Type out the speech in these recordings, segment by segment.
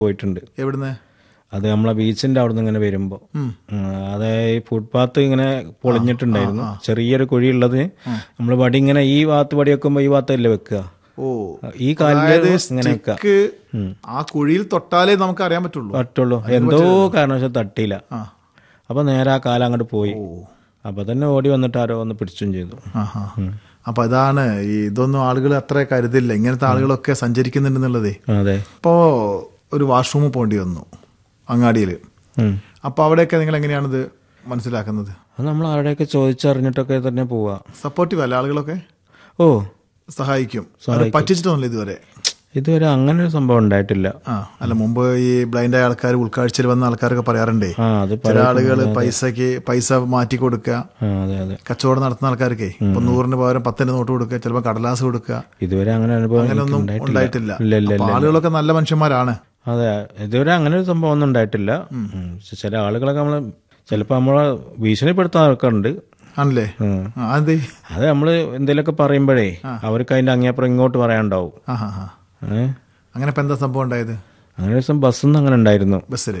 പോയിട്ടുണ്ട്. എവിടുന്ന്? അത് നമ്മളെ ബീച്ചിന്റെ അവിടെ നിന്ന് ഇങ്ങനെ വരുമ്പോ അതായത് ഈ ഫുട്പാത്ത് ഇങ്ങനെ പൊളിഞ്ഞിട്ടുണ്ടായിരുന്നു. ചെറിയൊരു കുഴി ഉള്ളത്. നമ്മള് വടി ഇങ്ങനെ ഈ ഭാഗത്ത് വടി വെക്കുമ്പോ ഈ ഭാഗത്തല്ലേ വെക്കുക. ഈ കാലില് ഇങ്ങനെ വെക്കുക. ആ കുഴിയിൽ തൊട്ടാലേ നമുക്ക് അറിയാൻ പറ്റുള്ളൂ. എന്തോ കാരണവശാൽ തട്ടിയില്ല. അപ്പൊ നേരെ ആ കാലം അങ്ങോട്ട് പോയി. അപ്പൊ തന്നെ ഓടി വന്നിട്ട് ആരോ ഒന്ന് പിടിച്ചും ചെയ്തു. അപ്പൊ അതാണ് ഇതൊന്നും ആളുകൾ അത്ര കരുതില്ല. ഇങ്ങനത്തെ ആളുകളൊക്കെ സഞ്ചരിക്കുന്നുണ്ടെന്നുള്ളതേ. അതെ. ഇപ്പോ ഒരു വാഷ്റൂമിൽ പോകേണ്ടി വന്നു അങ്ങാടിയിൽ. അപ്പൊ അവിടെയൊക്കെ നിങ്ങൾ എങ്ങനെയാണിത് മനസ്സിലാക്കുന്നത്? അത് നമ്മൾ ആരുടെയൊക്കെ ചോദിച്ചറിഞ്ഞിട്ടൊക്കെ തന്നെ പോവാ. സപ്പോർട്ടീവ് അല്ല ആളുകളൊക്കെ? സഹായിക്കും. പറ്റിച്ചിട്ടൊന്നുമില്ല ഇതുവരെ അങ്ങനെ ഒരു സംഭവം ഉണ്ടായിട്ടില്ല. അല്ല, മുമ്പ് ഈ ബ്ലൈൻഡായ ആൾക്കാർ, ഉൾക്കാഴ്ചയിൽ വന്ന ആൾക്കാരൊക്കെ പറയാറുണ്ടേ, ചില ആളുകൾ പൈസ മാറ്റി കൊടുക്കുക, കച്ചവടം നടത്തുന്ന ആൾക്കാർക്ക് ഇപ്പൊ 100-ന് പകരം 10-ന്റെ നോട്ട് കൊടുക്കുക, ചിലപ്പോൾ കടലാസ് കൊടുക്കുക. ഇതുവരെ അങ്ങനെയൊന്നും ഉണ്ടായിട്ടില്ല. ആളുകളൊക്കെ നല്ല മനുഷ്യന്മാരാണ്. അതെ, ഇതുവരെ അങ്ങനെ ഒരു സംഭവം ഒന്നും ഉണ്ടായിട്ടില്ല. ചില ആളുകളൊക്കെ നമ്മള് ചിലപ്പോ നമ്മളെ ഭീഷണിപ്പെടുത്താൻ ആൾക്കാരുണ്ട്. ആണല്ലേ? അത് നമ്മള് എന്തെങ്കിലുമൊക്കെ പറയുമ്പോഴേ അവർക്ക് അതിന്റെ അങ്ങേപ്പുറം ഇങ്ങോട്ട് പറയാനുണ്ടാവും. അങ്ങനെ ഇപ്പൊ എന്താ സംഭവം ഉണ്ടായത്? അങ്ങനെ ഒരു ദിവസം ബസ്സിന്ന് അങ്ങനെ ഉണ്ടായിരുന്നു. ബസ്സിൽ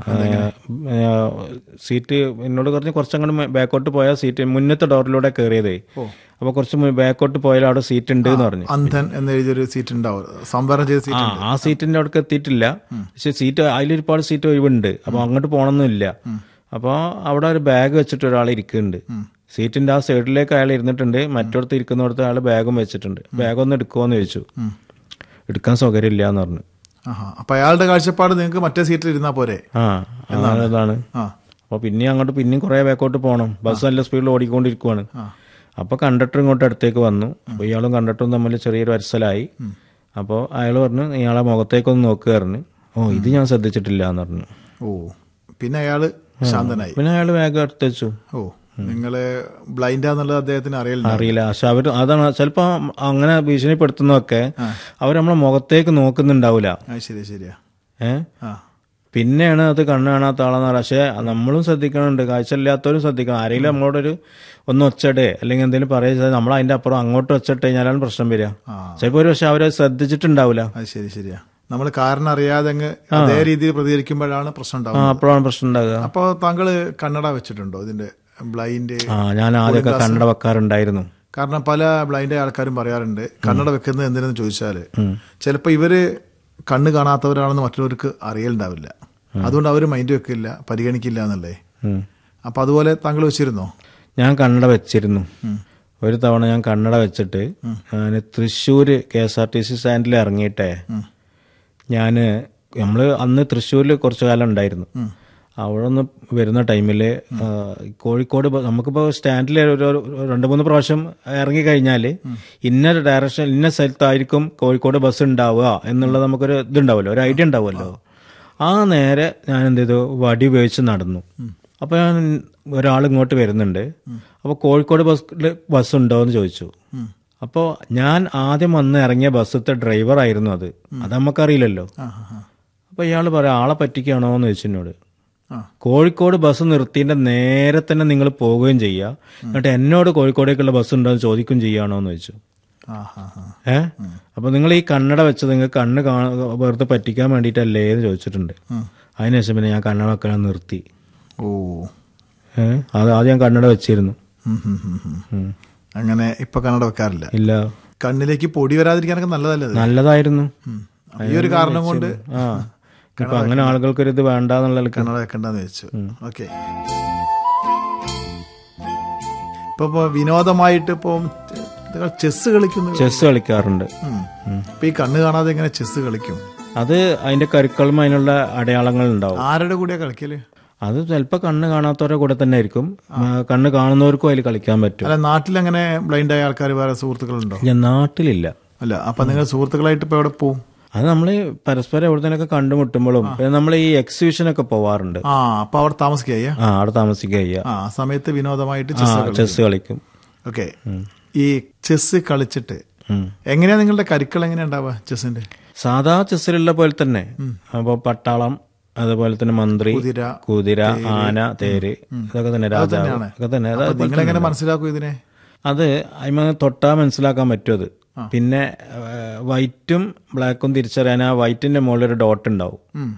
സീറ്റ് എന്നോട് കുറച്ചങ്ങോട്ട് ബാക്കോട്ട് പോയാൽ സീറ്റ് മുന്നത്തെ ഡോറിലൂടെ കയറിയതേ. അപ്പൊ കുറച്ച് ബാക്കോട്ട് പോയാൽ അവിടെ സീറ്റ് ഉണ്ട് എന്ന് പറഞ്ഞു. അന്ധൻ എന്ന് എഴുതിയൊരു സീറ്റ് ഉണ്ടാവും, സംവരണം ചെയ്ത സീറ്റ്. ആ സീറ്റിന്റെ അവിടെ എത്തിയിട്ടില്ല. പക്ഷെ സീറ്റ് അതിലൊരുപാട് സീറ്റ് ഒഴിവുണ്ട്. അപ്പൊ അങ്ങോട്ട് പോകണമെന്നില്ല. അപ്പൊ അവിടെ ഒരു ബാഗ് വെച്ചിട്ട് ഒരാൾ ഇരിക്കുന്നുണ്ട്. സീറ്റിന്റെ ആ സൈഡിലേക്ക് അയാൾ ഇരുന്നിട്ടുണ്ട്. മറ്റോടത്ത് ഇരിക്കുന്നിടത്ത് അയാൾ ബാഗും വെച്ചിട്ടുണ്ട്. ബാഗ് ഒന്ന് എടുക്കുമോന്ന് ചോദിച്ചു. എടുക്കാൻ സൗകര്യം ഇല്ല എന്ന് പറഞ്ഞു. അപ്പൊ അയാളുടെ കാഴ്ചപ്പാട് നിങ്ങൾക്ക് മറ്റേ സീറ്റിൽ ഇരുന്നാ പോരെ? അതാണ്. അപ്പൊ പിന്നെയും കുറെ ബാക്കോട്ട് പോകണം. ബസ് നല്ല സ്പീഡിൽ ഓടിക്കൊണ്ടിരിക്കുവാണ്. അപ്പൊ കണ്ടക്ടർ ഇങ്ങോട്ട് അടുത്തേക്ക് വന്നു. അപ്പൊ ഇയാളും കണ്ടക്ടറും തമ്മിൽ ചെറിയൊരു വരസലായി. അപ്പൊ അയാൾ പറഞ്ഞു, ഇയാളെ മുഖത്തേക്കൊന്ന് നോക്കുക പറഞ്ഞു. ഇത് ഞാൻ ശ്രദ്ധിച്ചിട്ടില്ല എന്ന് പറഞ്ഞു. പിന്നെ അയാള് ശാന്തനായി. പിന്നെ അയാൾ ബാഗ് എടുത്ത് വെച്ചു. നിങ്ങള് ബ്ലൈൻഡാന്നുള്ളത് അദ്ദേഹത്തിന് അറിയില്ല. പക്ഷെ അതാണ് ചിലപ്പോ അങ്ങനെ ഭീഷണിപ്പെടുത്തുന്നതൊക്കെ അവർ നമ്മളെ മുഖത്തേക്ക് നോക്കുന്നുണ്ടാവില്ല. ശരിയാ. പിന്നെയാണ് അത് കണ്ണ് കാണാത്ത ആളെന്ന് പറയാം. പക്ഷെ നമ്മളും ശ്രദ്ധിക്കണുണ്ട്, കാഴ്ച ഇല്ലാത്തവരും ശ്രദ്ധിക്കണം. ആരെങ്കിലും നമ്മളോടൊരു ഒന്ന് ഒച്ചടേ അല്ലെങ്കിൽ എന്തെങ്കിലും പറയുക, നമ്മൾ അതിന്റെ അപ്പുറം അങ്ങോട്ട് ഒച്ചിട്ട് കഴിഞ്ഞാലാണ് പ്രശ്നം വരിക. ചിലപ്പോൾ ഒരു പക്ഷെ അവരെ ശ്രദ്ധിച്ചിട്ടുണ്ടാവില്ല. ശരിയാ. നമ്മൾ കാരണം അറിയാതെ അതേ രീതിയിൽ പ്രതികരിക്കുമ്പോഴാണ് പ്രശ്നം ഉണ്ടാവുക. അപ്പോഴാണ് പ്രശ്നം ഉണ്ടാകുക. അപ്പൊ താങ്കള് കണ്ണട വെച്ചിട്ടുണ്ടോ? ഇതിന്റെ ബ്ലൈൻഡ് ഞാൻ ആദ്യമൊക്കെ കണ്ണട വെക്കാറുണ്ടായിരുന്നു. കാരണം പല ബ്ലൈൻഡ് ആൾക്കാരും പറയാറുണ്ട് കണ്ണട വെക്കുന്നത് എന്തിനെന്ന് ചോദിച്ചാല് ചിലപ്പോ ഇവര് കണ്ണ് കാണാത്തവരാണെന്ന് മറ്റുള്ളവർക്ക് അറിയലുണ്ടാവില്ല. അതുകൊണ്ട് അവര് മൈൻഡ് വെക്കില്ല, പരിഗണിക്കില്ല എന്നല്ലേ. അപ്പൊ അതുപോലെ താങ്കൾ വെച്ചിരുന്നോ? ഞാൻ കണ്ണട വെച്ചിരുന്നു. ഒരു തവണ ഞാൻ കണ്ണട വെച്ചിട്ട് തൃശ്ശൂര് KSRTC സ്റ്റാൻഡിൽ ഇറങ്ങിയിട്ടേ നമ്മള് അന്ന് തൃശ്ശൂരിൽ കുറച്ചു കാലം ഉണ്ടായിരുന്നു. അവിടെ നിന്ന് വരുന്ന ടൈമിൽ കോഴിക്കോട് നമുക്കിപ്പോൾ സ്റ്റാൻഡിൽ ഒരു 2-3 പ്രാവശ്യം ഇറങ്ങിക്കഴിഞ്ഞാൽ ഇന്ന ഡയറക്ഷൻ ഇന്ന സ്ഥലത്തായിരിക്കും കോഴിക്കോട് ബസ് ഉണ്ടാവുക എന്നുള്ളത് നമുക്കൊരു ഇതുണ്ടാവുമല്ലോ, ഒരു ഐഡിയ ഉണ്ടാവുമല്ലോ. ആ നേരെ ഞാൻ എന്ത് ചെയ്തു, വടി ഉപയോഗിച്ച് നടന്നു. അപ്പോൾ ഞാൻ ഒരാൾ ഇങ്ങോട്ട് വരുന്നുണ്ട്. അപ്പോൾ കോഴിക്കോട് ബസ് ഉണ്ടോ എന്ന് ചോദിച്ചു. അപ്പോൾ ഞാൻ ആദ്യം വന്ന് ഇറങ്ങിയ ബസ്സിലത്തെ ഡ്രൈവർ ആയിരുന്നു അത് നമുക്കറിയില്ലല്ലോ. അപ്പോൾ ഇയാൾ പറയാം, ആളെ പറ്റിക്കുകയാണോ എന്ന് ചോദിച്ചു എന്നോട്. കോഴിക്കോട് ബസ് നിർത്തിൻ്റെ നേരെ തന്നെ നിങ്ങൾ പോവുകയും ചെയ്യുക, എന്നിട്ട് എന്നോട് കോഴിക്കോടേക്കുള്ള ബസ് ഉണ്ടോ എന്ന് ചോദിക്കുകയും ചെയ്യുകയാണോ എന്ന് ചോദിച്ചു. അപ്പൊ നിങ്ങൾ ഈ കണ്ണട വെച്ചത് നിങ്ങൾ കണ്ണ് വെറുതെ പറ്റിക്കാൻ വേണ്ടിയിട്ടല്ലേ എന്ന് ചോദിച്ചിട്ടുണ്ട്. അതിനുശേഷം പിന്നെ ഞാൻ കണ്ണട വെക്കാൻ നിർത്തി. അത് ആദ്യം ഞാൻ കണ്ണട വെച്ചിരുന്നു. അങ്ങനെ ഇപ്പൊ കണ്ണട വെക്കാറില്ല? ഇല്ല. കണ്ണിലേക്ക് പൊടി വരാതിരിക്കാനൊക്കെ നല്ലതായിരുന്നു. ഈ ഒരു കാരണം കൊണ്ട് ഇപ്പൊ അങ്ങനെ ആളുകൾക്കൊരു ഇത് വേണ്ടെന്നുള്ള കണ്ണട വെക്കണ്ടെന്ന് വെച്ചു. ഓക്കെ. ഇപ്പൊ വിനോദമായിട്ട് ഇപ്പൊ ചെസ് കളിക്കാറുണ്ട്. ഇപ്പൊ ഈ കണ്ണ് കാണാതെ എങ്ങനെ ചെസ് കളിക്കും? അത് അതിന്റെ കരുക്കളും അതിനുള്ള അടയാളങ്ങൾ ഉണ്ടാവും. ആരുടെ കൂടെയാ കളിക്കല്? അത് ചിലപ്പോ കണ്ണ് കാണാത്തവരുടെ കൂടെ തന്നെ ആയിരിക്കും. കണ്ണ് കാണുന്നവർക്കും അതിൽ കളിക്കാൻ പറ്റും. അല്ല, നാട്ടിൽ അങ്ങനെ ബ്ലൈൻഡ് ആയ ആൾക്കാർ വേറെ സുഹൃത്തുക്കളുണ്ടോ? നാട്ടിലില്ല. അല്ല, അപ്പൊ നിങ്ങൾ സുഹൃത്തുക്കളായിട്ട് ഇപ്പൊ എവിടെ പോവും? അത് നമ്മള് പരസ്പരം എവിടെന്നൊക്കെ കണ്ടുമുട്ടുമ്പോഴും നമ്മൾ ഈ എക്സിബിഷനൊക്കെ പോവാറുണ്ട്. അപ്പൊ അവിടെ താമസിക്കുക? അവിടെ താമസിക്കുക. ആ സമയത്ത് വിനോദമായിട്ട് ചെസ് കളിക്കും. ഓക്കെ. ഈ ചെസ് കളിച്ചിട്ട് എങ്ങനെയാ നിങ്ങളുടെ കരുക്കൾ എങ്ങനെയാ ഉണ്ടാവുക ചെസ്സിന്റെ? സാധാ ചെസ്സിലുള്ള പോലെ തന്നെ. അപ്പൊ പട്ടാളം, അതുപോലെ തന്നെ മന്ത്രി, കുതിര, ആന, തേര്, ഇതൊക്കെ തന്നെ, രാജാവ് ഒക്കെ തന്നെ. നിങ്ങളെങ്ങനെ മനസ്സിലാക്കും ഇതിനെ? അത് അതിന് തൊട്ടാ മനസ്സിലാക്കാൻ പറ്റും. അത് പിന്നെ വൈറ്റും ബ്ലാക്കും തിരിച്ചറിയാൻ ആ വൈറ്റിന്റെ മുകളിൽ ഒരു ഡോട്ട് ഉണ്ടാവും.